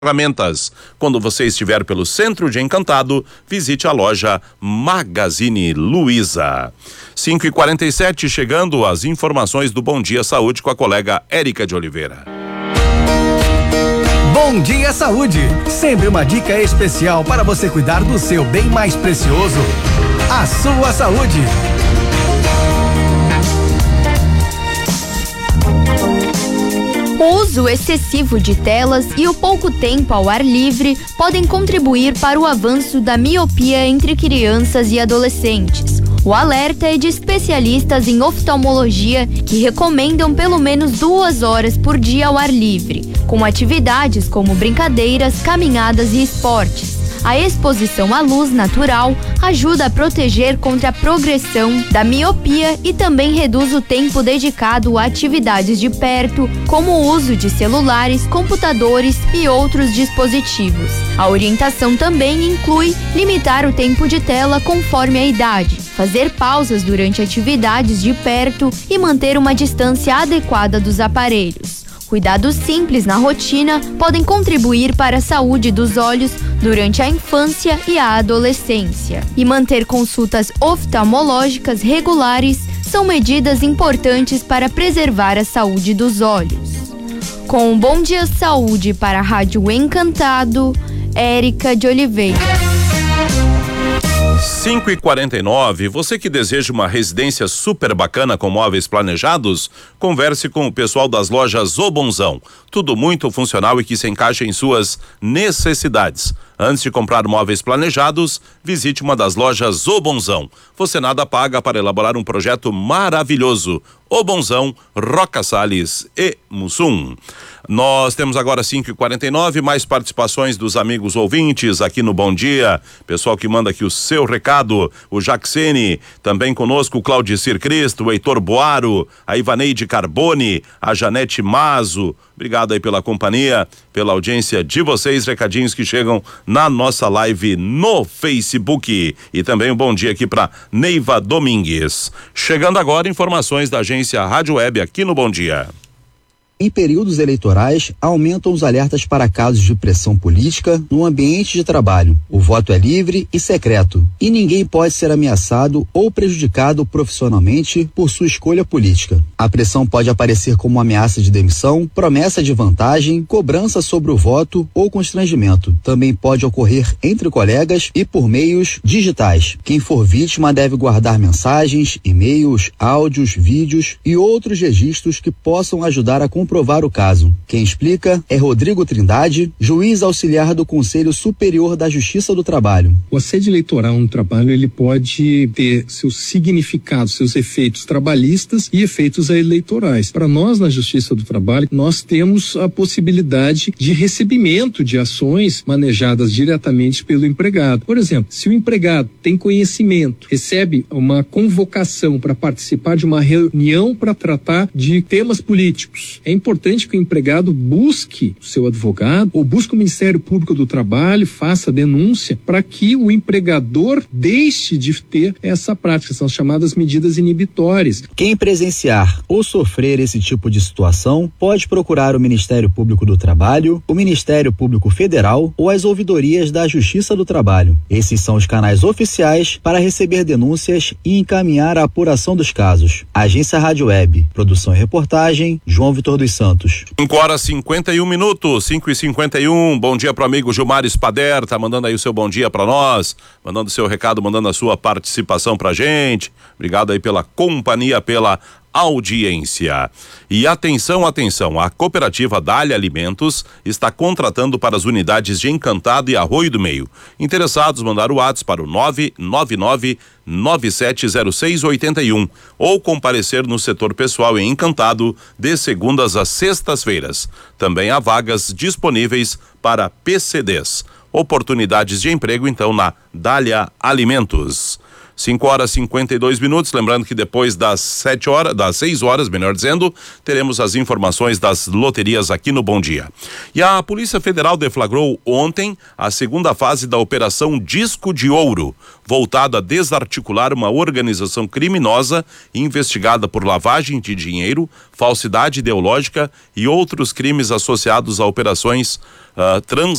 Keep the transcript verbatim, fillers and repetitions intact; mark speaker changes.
Speaker 1: ferramentas. Quando você estiver pelo centro de Encantado, visite a loja Magazine Luiza. cinco e quarenta e sete, chegando as informações do Bom Dia Saúde com a colega Érica de Oliveira.
Speaker 2: Bom Dia Saúde, sempre uma dica especial para você cuidar do seu bem mais precioso, a sua saúde.
Speaker 3: O uso excessivo de telas e o pouco tempo ao ar livre podem contribuir para o avanço da miopia entre crianças e adolescentes. O alerta é de especialistas em oftalmologia que recomendam pelo menos duas horas por dia ao ar livre, com atividades como brincadeiras, caminhadas e esportes. A exposição à luz natural ajuda a proteger contra a progressão da miopia e também reduz o tempo dedicado a atividades de perto, como o uso de celulares, computadores e outros dispositivos. A orientação também inclui limitar o tempo de tela conforme a idade, fazer pausas durante atividades de perto e manter uma distância adequada dos aparelhos. Cuidados simples na rotina podem contribuir para a saúde dos olhos durante a infância e a adolescência. E manter consultas oftalmológicas regulares são medidas importantes para preservar a saúde dos olhos. Com o Bom Dia Saúde para a Rádio Encantado, Érica de Oliveira.
Speaker 1: cinco e quarenta e nove, você que deseja uma residência super bacana com móveis planejados, converse com o pessoal das lojas O Bonzão. Tudo muito funcional e que se encaixa em suas necessidades. Antes de comprar móveis planejados, visite uma das lojas O Bonzão. Você nada paga para elaborar um projeto maravilhoso. O Bonzão, Roca Salles e Mussum. Nós temos agora cinco e quarenta e nove, mais participações dos amigos ouvintes aqui no Bom Dia. Pessoal que manda aqui o seu recado, o Jaxene, também conosco o Claudicir Cristo, o Heitor Boaro, a Ivaneide Carbone, a Janete Mazo. Obrigado aí pela companhia, pela audiência de vocês, recadinhos que chegam na nossa live no Facebook. E também um bom dia aqui para Neiva Domingues. Chegando agora informações da agência Rádio Web aqui no Bom Dia.
Speaker 4: Em períodos eleitorais, aumentam os alertas para casos de pressão política no ambiente de trabalho. O voto é livre e secreto, e ninguém pode ser ameaçado ou prejudicado profissionalmente por sua escolha política. A pressão pode aparecer como ameaça de demissão, promessa de vantagem, cobrança sobre o voto ou constrangimento. Também pode ocorrer entre colegas e por meios digitais. Quem for vítima deve guardar mensagens, e-mails, áudios, vídeos e outros registros que possam ajudar a comprovar provar o caso. Quem explica é Rodrigo Trindade, juiz auxiliar do Conselho Superior da Justiça do Trabalho.
Speaker 5: O assédio eleitoral no trabalho, ele pode ter seus significados, seus efeitos trabalhistas e efeitos eleitorais. Para nós, na Justiça do Trabalho, nós temos a possibilidade de recebimento de ações manejadas diretamente pelo empregado. Por exemplo, se o empregado tem conhecimento, recebe uma convocação para participar de uma reunião para tratar de temas políticos, é importante que o empregado busque o seu advogado ou busque o Ministério Público do Trabalho, faça a denúncia para que o empregador deixe de ter essa prática, são as chamadas medidas inibitórias.
Speaker 4: Quem presenciar ou sofrer esse tipo de situação pode procurar o Ministério Público do Trabalho, o Ministério Público Federal ou as ouvidorias da Justiça do Trabalho. Esses são os canais oficiais para receber denúncias e encaminhar a apuração dos casos. Agência Rádio Web, produção e reportagem, João Vitor dos Santos.
Speaker 1: cinco horas e cinquenta e um minutos, cinco e cinquenta e um. Bom dia pro amigo Gilmar Spader, tá mandando aí o seu bom dia pra nós, mandando o seu recado, mandando a sua participação pra gente. Obrigado aí pela companhia, pela audiência. E atenção, atenção, a cooperativa Dália Alimentos está contratando para as unidades de Encantado e Arroio do Meio. Interessados, mandar o WhatsApp para o nove nove nove nove sete zero seis oito um ou comparecer no setor pessoal em Encantado de segundas às sextas-feiras. Também há vagas disponíveis para P C Ds. Oportunidades de emprego então na Dália Alimentos. cinco horas e cinquenta e dois minutos, lembrando que depois das sete horas, das seis horas, melhor dizendo, teremos as informações das loterias aqui no Bom Dia. E a Polícia Federal deflagrou ontem a segunda fase da Operação Disco de Ouro, voltada a desarticular uma organização criminosa investigada por lavagem de dinheiro, falsidade ideológica e outros crimes associados a operações uh, trans